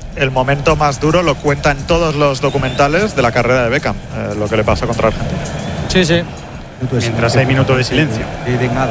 el momento más duro lo cuenta en todos los documentales de la carrera de Beckham, lo que le pasó contra Argentina. Sí, sí. Mientras hay minuto de silencio. De nada.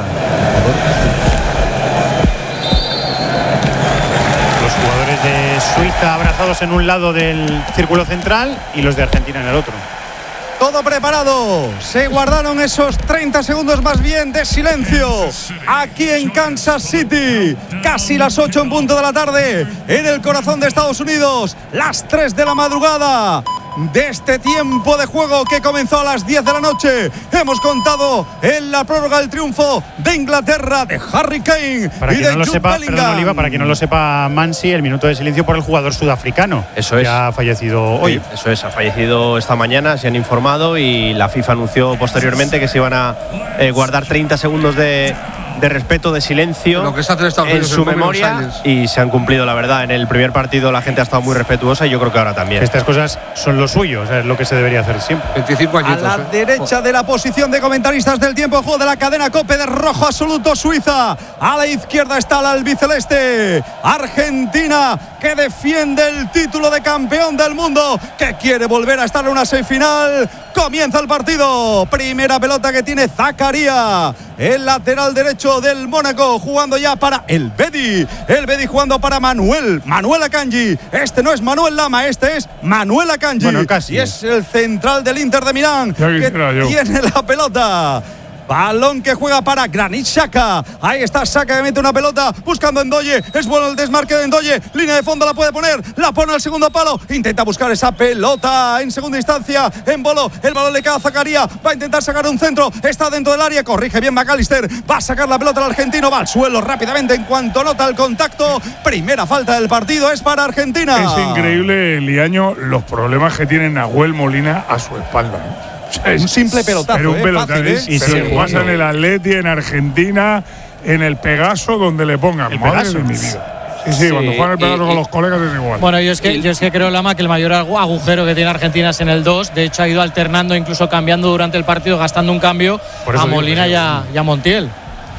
Los jugadores de Suiza abrazados en un lado del círculo central y los de Argentina en el otro. Todo preparado. Se guardaron esos 30 segundos más bien de silencio aquí en Kansas City. Casi las 8 en punto de la tarde en el corazón de Estados Unidos. Las 3 de la madrugada de este tiempo de juego que comenzó a las 10 de la noche. Hemos contado en la prórroga el triunfo de Inglaterra, de Harry Kane para y quien de no lo Jude sepa, Bellingham. perdón, Oliva, para quien no lo sepa, Mansi, el minuto de silencio por el jugador sudafricano. Eso es. Que ha fallecido hoy. Sí, eso es, ha fallecido esta mañana, se han informado y la FIFA anunció posteriormente que se iban a guardar 30 segundos de respeto, de silencio lo que se hace en Estados en Unidos su en memoria, y se han cumplido, la verdad. En el primer partido la gente ha estado muy respetuosa y yo creo que ahora también. Estas cosas son lo suyo, o sea, es lo que se debería hacer siempre. 25 añitos. A la derecha de la posición de comentaristas del tiempo de juego de la cadena COPE, de rojo absoluto Suiza. A la izquierda está la albiceleste Argentina, que defiende el título de campeón del mundo, que quiere volver a estar en una semifinal. Comienza el partido. Primera pelota que tiene Zakaria, el lateral derecho del Mónaco, jugando ya para el Bedi. El Bedi jugando para Manuel Akanji. Este no es Manuel Lama, este es Manuel Akanji. Bueno, casi. Y es el central del Inter de Milán, que tiene la pelota. Balón que juega para Granit Xhaka. Ahí está Xhaka, que mete una pelota buscando Ndoye. Es bueno el desmarque de Ndoye. Línea de fondo la puede poner. La pone al segundo palo. Intenta buscar esa pelota en segunda instancia. En bolo. El balón le queda a Zakaria. Va a intentar sacar un centro. Está dentro del área. Corrige bien McAllister. Va a sacar la pelota al argentino. Va al suelo rápidamente en cuanto nota el contacto. Primera falta del partido es para Argentina. Es increíble, Liaño, los problemas que tiene Nahuel Molina a su espalda, ¿no? O sea, un simple pelotazo. Pero un pelotazo. Fácil, ¿eh? Y pero sí, pasa en el Atleti, en Argentina, en el Pegaso, donde le pongan. El Madre Pegaso. de mi vida. Sí, cuando juegan el Pegaso con los colegas es igual. Bueno, yo es que creo, Lama, que el mayor agujero que tiene Argentina es en el 2. De hecho, ha ido alternando, incluso cambiando durante el partido, gastando un cambio a Molina y a Montiel.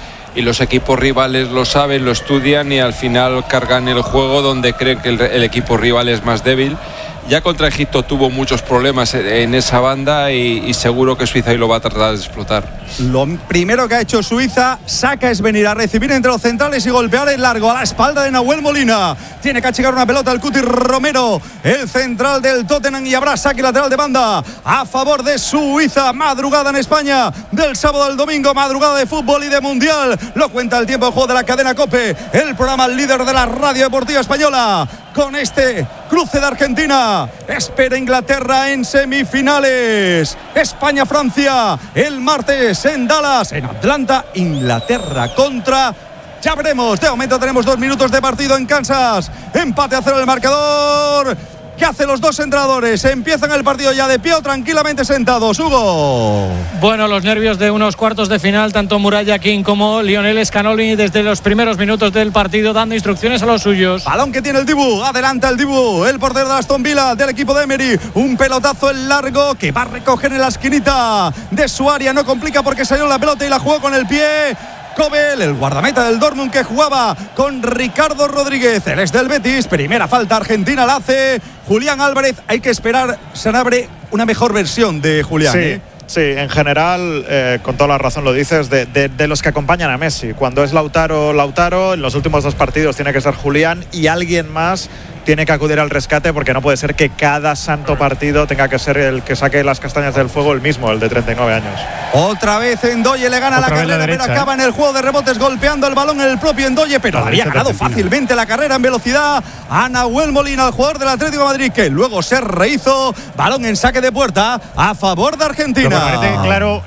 Y los equipos rivales lo saben, lo estudian y al final cargan el juego donde creen que el equipo rival es más débil. Ya contra Egipto tuvo muchos problemas en esa banda y seguro que Suiza hoy lo va a tratar de explotar. Lo primero que ha hecho Suiza, saca, es venir a recibir entre los centrales y golpear en largo a la espalda de Nahuel Molina. Tiene que achicar una pelota el Cuti Romero, el central del Tottenham, y habrá saque lateral de banda a favor de Suiza. Madrugada en España del sábado al domingo, madrugada de fútbol y de mundial. Lo cuenta el tiempo de juego de la cadena COPE, el programa líder de la radio deportiva española. Con este cruce de Argentina, espera Inglaterra en semifinales. España-Francia el martes en Dallas, en Atlanta, Inglaterra contra. Ya veremos, de momento tenemos 2 minutos de partido en Kansas. Empate a 0 el marcador. ¿Qué hacen los dos entrenadores? Empiezan el partido ya de pie o tranquilamente sentados, Hugo. Bueno, los nervios de unos cuartos de final, tanto Muralla King como Lionel Scaloni desde los primeros minutos del partido dando instrucciones a los suyos. Balón que tiene el Dibu, adelanta el Dibu, el portero de Aston Villa del equipo de Emery. Un pelotazo en largo que va a recoger en la esquinita de su área. No complica porque salió la pelota y la jugó con el pie. Kobel, el guardameta del Dortmund, que jugaba con Ricardo Rodríguez. Él es del Betis. Primera falta argentina la hace Julián Álvarez. Hay que esperar, Sanabria, una mejor versión de Julián. Sí. Sí, en general, con toda la razón lo dices, de los que acompañan a Messi. Cuando es Lautaro, en los últimos 2 partidos tiene que ser Julián y alguien más tiene que acudir al rescate, porque no puede ser que cada santo partido tenga que ser el que saque las castañas del fuego el mismo, el de 39 años. Otra vez Ndoye le gana la carrera, pero acaba en el juego de rebotes golpeando el balón el propio Ndoye, pero había ganado fácilmente la carrera en velocidad a Nahuel Molina, el jugador del Atlético de Madrid, que luego se rehizo. Balón en saque de puerta a favor de Argentina. Lo que parece claro,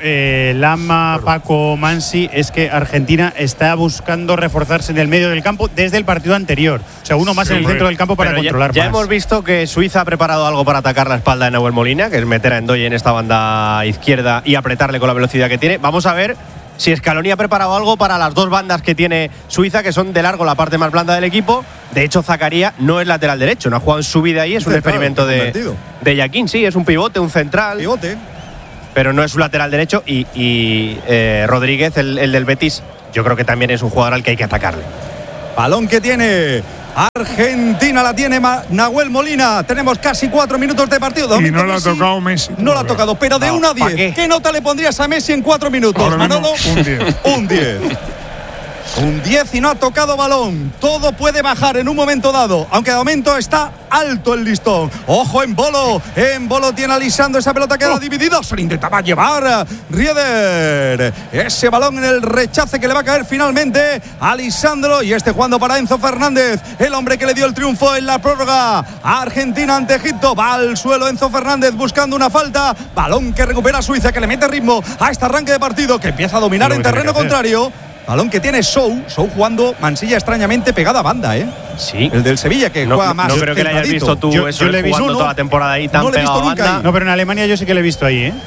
Lama, Paco, Mansi, es que Argentina está buscando reforzarse en el medio del campo desde el partido anterior. O sea, uno más en el centro del campo para controlar ya más. Hemos visto que Suiza ha preparado algo para atacar la espalda de Nahuel Molina, que es meter a Ndoye en esta banda izquierda y apretarle con la velocidad que tiene. Vamos a ver si Scaloni ha preparado algo para las 2 bandas que tiene Suiza, que son de largo la parte más blanda del equipo. De hecho, Zakaria no es lateral derecho, no ha jugado en su vida ahí, es un experimento de Yaquín, sí, es un pivote, un central. Pivote. Pero no es un lateral derecho y Rodríguez, el del Betis, yo creo que también es un jugador al que hay que atacarle. Balón que tiene Argentina la tiene Nahuel Molina. Tenemos casi 4 minutos de partido. Y no la ha tocado Messi. No la ha tocado, pero de 1 a 10. ¿Qué nota le pondrías a Messi en 4 minutos, Manolo? Un 10. Un 10. Un 10 y no ha tocado balón. Todo puede bajar en un momento dado, aunque de momento está alto el listón. Ojo en Bolo. En Bolo tiene a Lisandro. Esa pelota queda dividida. Se le intentaba llevar Rieder. Ese balón en el rechace que le va a caer finalmente a Lisandro. Y jugando para Enzo Fernández, el hombre que le dio el triunfo en la prórroga a Argentina ante Egipto. Va al suelo Enzo Fernández buscando una falta. Balón que recupera Suiza, que le mete ritmo a este arranque de partido, que empieza a dominar en terreno contrario. Balón que tiene Sou jugando Mansilla extrañamente pegada a banda, ¿eh? Sí. El del Sevilla, que juega más. No creo que le hayas visto tú yo eso le he visto jugando toda la temporada ahí tan pegado a banda. No, pero en Alemania yo sí que le he visto ahí, ¿eh?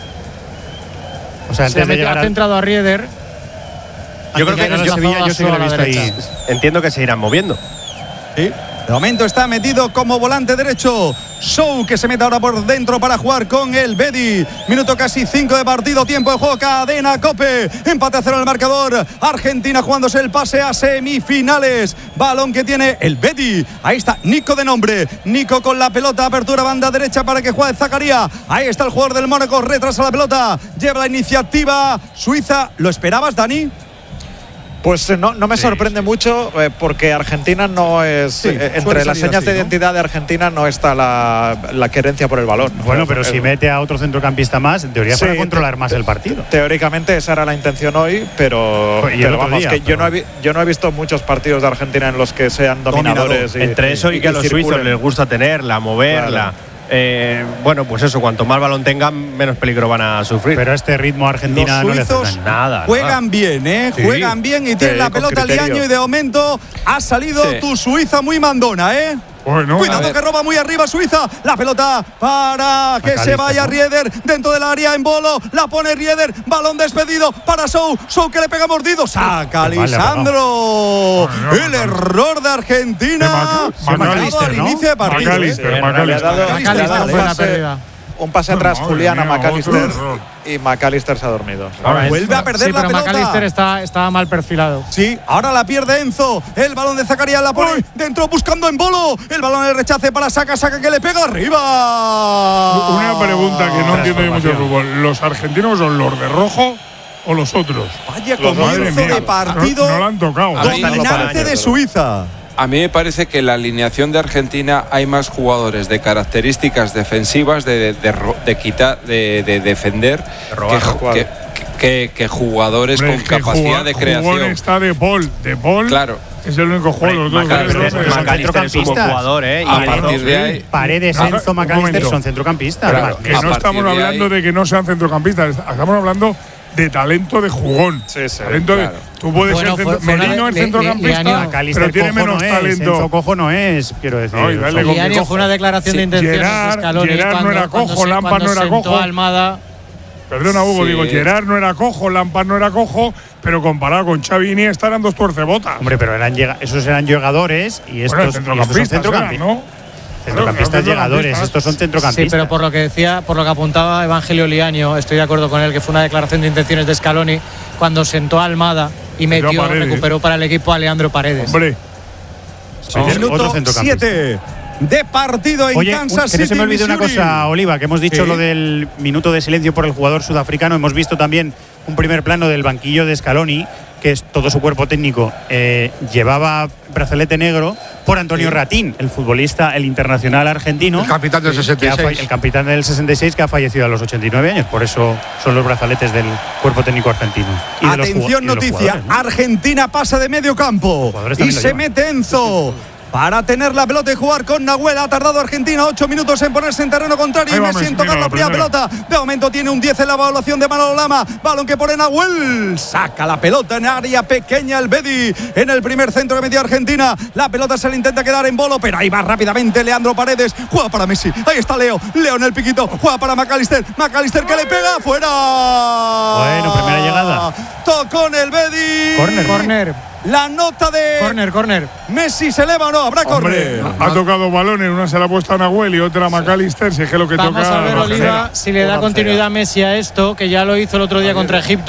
O sea, antes de llegar ha centrado a Rieder. Yo creo que en Sevilla yo sí que le he visto ahí. Entiendo que se irán moviendo. Sí. De momento está metido como volante derecho Sou, que se mete ahora por dentro para jugar con el Bedi. Minuto casi 5 de partido, tiempo de juego, cadena Cope. Empate a 0 en el marcador. Argentina jugándose el pase a semifinales. Balón que tiene el Bedi. Ahí está Nico de nombre. Nico con la pelota, apertura banda derecha para que juegue Zakaria. Ahí está el jugador del Mónaco, retrasa la pelota. Lleva la iniciativa Suiza. ¿Lo esperabas, Dani? Pues no me sorprende mucho porque Argentina no es… entre las señas de identidad de Argentina no está la querencia por el balón. Bueno, pero si mete a otro centrocampista más, en teoría para controlar más el partido. Teóricamente esa era la intención hoy, pero vamos, que yo no he visto muchos partidos de Argentina en los que sean dominadores. Entre eso y que a los suizos les gusta tenerla, moverla. Claro. Bueno, pues eso, cuanto más balón tengan, menos peligro van a sufrir. Pero este ritmo Argentina los suizos no le hace nada. Juegan bien, Sí. Juegan bien y tienen la pelota al Liaño, y de momento ha salido tu Suiza muy mandona, Bueno, cuidado que roba muy arriba Suiza. La pelota para que se vaya Rieder dentro del área en Bolo. La pone Rieder. Balón despedido para Sou. Sou que le pega mordido. Saca Lisandro. El error de Argentina. McAllister, al inicio de partido. McAllister. Fue la pérdida. Un pase atrás, Julián a McAllister, y McAllister se ha dormido. Vuelve a perder la pelota. McAllister estaba mal perfilado. Sí, ahora la pierde Enzo. El balón de Zakaria la pone dentro buscando en Bolo. El balón en el rechace para Saca que le pega arriba. Una pregunta que no entiendo yo mucho el fútbol. ¿Los argentinos son los de rojo o los otros? Vaya comienzo de partido. No lo han tocado. Dominante de Suiza. A mí me parece que en la alineación de Argentina hay más jugadores de características defensivas, de defender, que jugadores con capacidad de creación. Está De Paul. Claro. Es el único jugador. McAllister es un buen jugador, A partir de ahí, Paredes, Enzo, McAllister son centrocampistas. Claro, que no estamos hablando de que no sean centrocampistas. Estamos hablando de talento de jugón. Talento de, tú puedes ser Merino es centrocampista, pero tiene menos talento. Enzo cojo no es, quiero decir. Liaño fue una declaración de intenciones de Scaloni. Gerard no era cojo, Lampard no era cojo. Almada. Perdona, Hugo, digo, Gerard no era cojo, Lampard no era cojo, pero comparado con Xavi y Iniesta eran dos tuercebotas. Hombre, pero esos eran llegadores y estos son centrocampistas, ¿no? Centrocampistas llegadores, estos son centrocampistas. Sí, pero por lo que apuntaba Evangelio Liaño, estoy de acuerdo con él, que fue una declaración de intenciones de Scaloni cuando sentó a Almada y recuperó para el equipo a Leandro Paredes. Hombre, minuto 7 de partido en Kansas City. Que no se me olvide una cosa, Oliva, que hemos dicho lo del minuto de silencio por el jugador sudafricano. Hemos visto también un primer plano del banquillo de Scaloni, que es todo su cuerpo técnico. Llevaba brazalete negro por Antonio Ratín, el futbolista, el internacional argentino. El capitán del 66. El capitán del 66 que ha fallecido a los 89 años. Por eso son los brazaletes del cuerpo técnico argentino. Y atención, noticia. Argentina pasa de medio campo y se mete Enzo para tener la pelota y jugar con Nahuel. Ha tardado Argentina 8 minutos en ponerse en terreno contrario. Y Messi en tocar la primera pelota. De momento tiene un 10 en la evaluación de Manolo Lama. Balón que pone Nahuel. Saca la pelota en área pequeña el Bedi. En el primer centro que metió Argentina. La pelota se le intenta quedar en Bolo, pero ahí va rápidamente Leandro Paredes. Juega para Messi. Ahí está Leo. Leo en el piquito. Juega para McAllister. McAllister que le pega. ¡Fuera! Bueno, primera llegada. Tocó en el Bedi. Corner. La nota de Corner. Messi se eleva o no, habrá córner. Ha tocado balones, una se la ha puesto a Nahuel y otra a McAllister, si es que lo que Vamos toca. a ver, Oliva, si le da continuidad a Messi a esto, que ya lo hizo el otro día contra Egipto,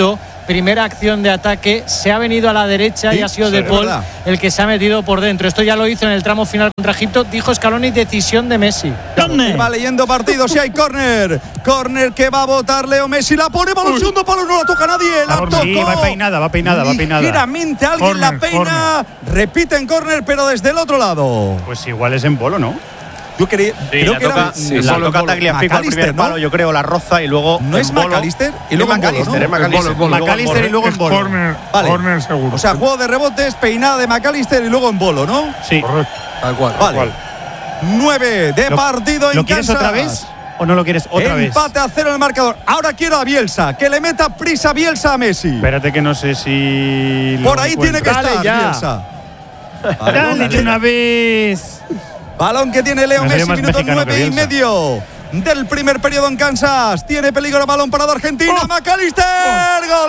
primera acción de ataque se ha venido a la derecha y ha sido De Paul el que se ha metido por dentro. Esto ya lo hizo en el tramo final contra Egipto. Dijo Scaloni, decisión de Messi. Va leyendo partidos y hay córner. Córner que va a votar Leo Messi. La pone para el segundo palo, no la toca nadie. La tocó. Sí, va peinada. Ligeramente alguien corner, la peina. Repite en córner, pero desde el otro lado. Pues igual es en Bolo, ¿no? Yo creo que la toca Tagliafico al primer palo, yo creo, la roza y luego. ¿No es McAllister? Y luego McAllister, McAllister y luego en Bolo. Corner seguro. O sea, juego de rebotes, peinada de McAllister y luego en Bolo, ¿no? Sí. Correcto. Tal cual. Vale. 9 de partido en ¿Lo quieres Kansas. otra vez o no lo quieres otra vez? Empate a 0 en el marcador. Ahora quiero a Bielsa, que le meta prisa a Bielsa a Messi. Espérate que no sé si. Por ahí tiene que estar Bielsa. Dale de una vez. Balón que tiene Leo Messi, minuto 9:30 del primer periodo en Kansas. Tiene peligro, balón parado Argentina. McAllister. Gol.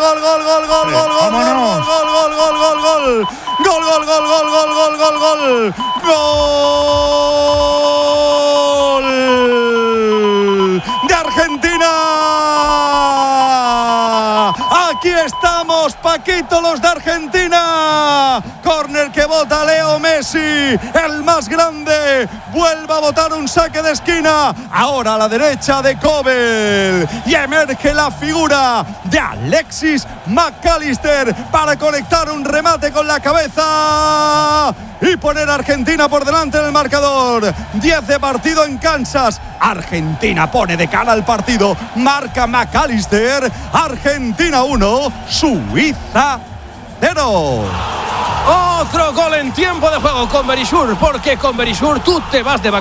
De Argentina. Aquí estamos, Paquito, los de Argentina. Córner que bota Leo Messi, el más grande. Vuelve a botar un saque de esquina. Ahora a la derecha de Kobel. Y emerge la figura de Alexis McAllister para conectar un remate con la cabeza y poner a Argentina por delante en el marcador. 10 de partido en Kansas. Argentina pone de cara al partido. Marca McAllister. Argentina 1, Suiza 0. Otro gol en tiempo de juego con Berisur, porque con Berisur tú te vas de vacaciones.